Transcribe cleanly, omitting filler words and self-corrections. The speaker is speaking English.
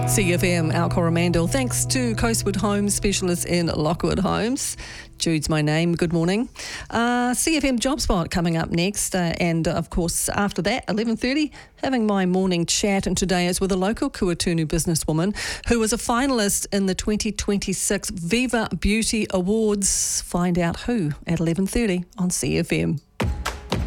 CFM, Al Coromandel. Thanks to Coastwood Homes, specialists in Lockwood Homes. Jude's my name. Good morning. CFM Job Spot coming up next. And of course, after that, 11:30, having my morning chat. And today is with a local Kuatunu businesswoman who was a finalist in the 2026 Viva Beauty Awards. Find out who at 11:30 on CFM.